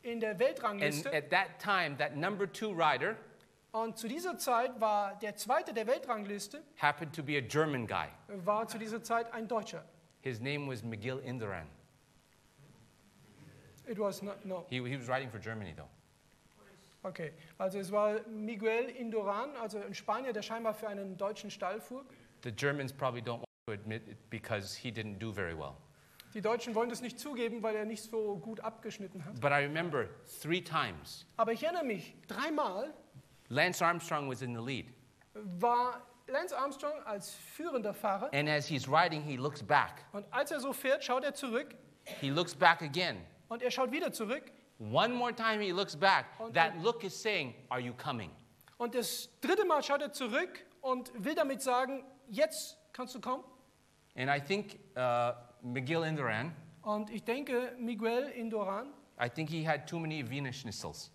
in der And Weltrangliste. at that time, that number 2 rider Und zu dieser Zeit war der Zweite der Weltrangliste, happened to be a German guy. war zu dieser Zeit ein Deutscher. His name was Miguel Indurain. It was not, no. He was riding for Germany, though. Okay, also es war Miguel Indurain, also ein Spanier, der scheinbar für einen deutschen Stall fuhr. The Germans probably don't want to admit it because he didn't do very well. Die Deutschen wollen das nicht zugeben, weil er nicht so gut abgeschnitten hat. But I remember 3 times, Aber ich erinnere mich, 3-mal Lance Armstrong was in the lead. war Lance Armstrong als führender Fahrer. And as he's riding, he looks back. Und als er so fährt, schaut er zurück He looks back again. und er schaut wieder zurück. One more time he looks back. Und- That look is saying, are you coming? Und das 3. Mal schaut er zurück und will damit sagen, jetzt kannst du kommen. And I think Miguel Indurain, Und ich denke, Miguel Indurain, I think he had too many Wiener Schnitzels.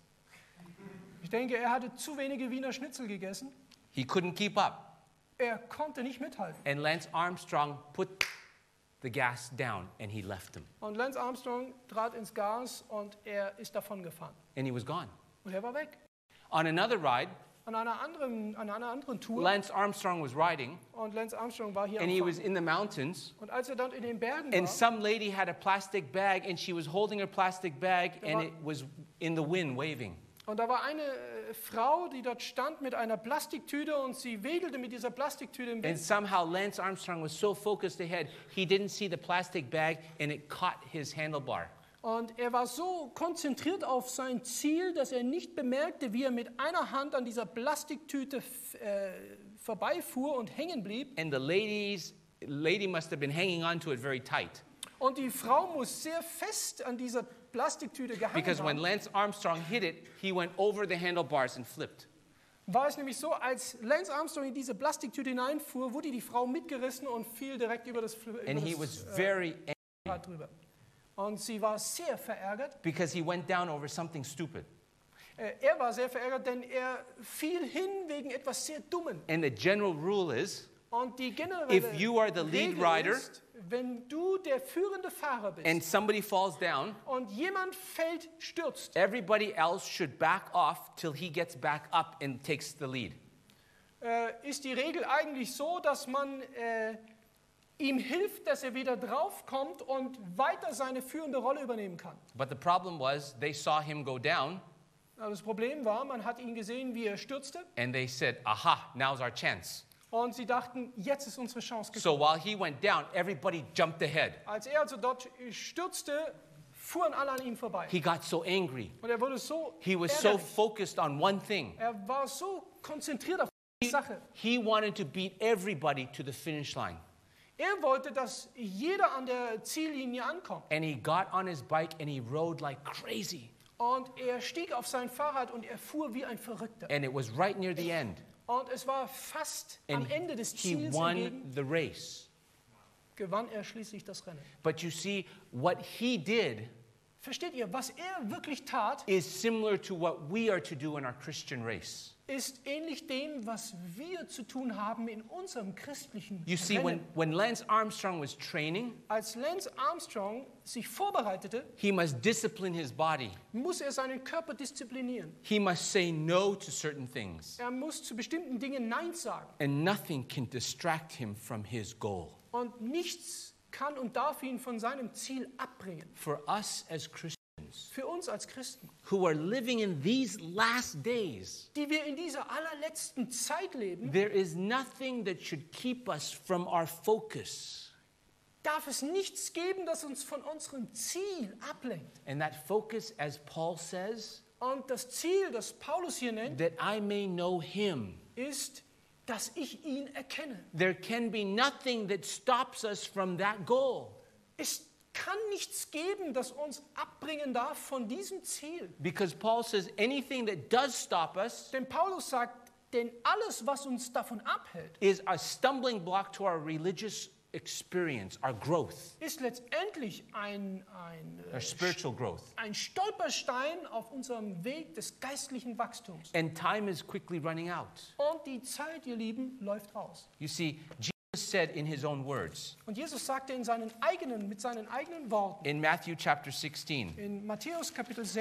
ich denke, er hatte zu wenige Wiener Schnitzel gegessen. He couldn't keep up. Er konnte nicht mithalten. And Lance Armstrong put the gas down and he left him. Und Lance Armstrong trat ins Gas und er ist davon gefahren. And he was gone. Und er war weg. On another ride, An einer anderen Tour. Lance Armstrong was riding Und Lance Armstrong war hier am and he was Fahren. in the mountains. Und als er dort in den Bergen And war, some lady had a plastic bag and she was holding her plastic bag and war- it was in the wind waving. und da war eine Frau, die dort stand mit einer Plastiktüte und sie wedelte mit dieser Plastiktüte im And Wind. somehow Lance Armstrong was so focused ahead, he didn't see the plastic bag and it caught his handlebar. Und er war so konzentriert auf sein Ziel, dass er nicht bemerkte, wie er mit einer Hand an dieser Plastiktüte vorbeifuhr und hängen blieb. And the lady must have been hanging on to it very tight. Und die Frau muss sehr fest an dieser Plastiktüte gehangen Because when haben. Lance Armstrong hit it, he went over the handlebars and flipped. War es nämlich so, als Lance Armstrong in diese Plastiktüte hineinfuhr, wurde die Frau mitgerissen und fiel direkt über das And he was very angry Fahrrad drüber. Und sie war sehr verärgert. because he went down over something stupid. Er war sehr verärgert, denn er fiel hin wegen etwas sehr Dummen. And the general rule is, Und die generelle If you are the lead Regel rider ist, wenn du der führende Fahrer bist and somebody falls down, und jemand fällt, stürzt, everybody else should back off till he gets back up and takes the lead. ist die Regel eigentlich so, dass man ihm hilft, dass er wieder draufkommt und weiter seine führende Rolle übernehmen kann. But the problem was they saw him go down Aber das Problem war, man hat ihn gesehen, wie er stürzte and they said, aha, now's our chance. und sie dachten, jetzt ist unsere Chance gekommen. So while he went down, everybody jumped ahead. Als er also dort stürzte, fuhren alle an ihm vorbei. He got so angry. Und er wurde so He was so ärgerlich. focused on one thing. Er war so konzentriert auf die Sache. He wanted to beat everybody to the finish line. Er wollte, dass jeder an der Ziellinie ankommt. And he got on his bike and he rode like crazy. Und er stieg auf sein Fahrrad und er fuhr wie ein Verrückter. And it was right near the end. Und es war fast am And Ende des he Ziels won entgegen, the race. gewann er schließlich das Rennen. But you see, what he did Versteht ihr, was er wirklich tat, is similar to what we are to do in our Christian race. ist ähnlich dem, was wir zu tun haben in unserem christlichen You see, Rennen. when Lance Armstrong was training, Als Lance Armstrong sich vorbereitete, he must discipline his body. muss er seinen Körper disziplinieren. He must say no to certain things. Er muss zu bestimmten Dingen Nein sagen. And nothing can distract him from his goal. Und nichts kann und darf ihn von seinem Ziel abbringen. For us as Christians Für uns als Christen, who are living in these last days, die wir in dieser allerletzten Zeit leben, there is nothing that should keep us from our focus. darf es nichts geben, das uns von unserem Ziel ablenkt. And that focus, as Paul says, Und das Ziel, das Paulus hier nennt, that I may know him. ist, dass ich ihn erkenne. There can be nothing that stops us from that goal. Es kann nichts geben, das uns abbringen darf von diesem Ziel. Because Paul says anything that does stop us Denn Paulus sagt, denn alles, was uns davon abhält, is a stumbling block to our religious experience, our growth, ist letztendlich our spiritual growth. ein Stolperstein auf unserem Weg des geistlichen Wachstums. And time is quickly running out. Und die Zeit, ihr Lieben, läuft aus. You see, Jesus said in his own words, Und Jesus sagte mit seinen eigenen Worten in Matthew chapter 16, in Matthäus Kapitel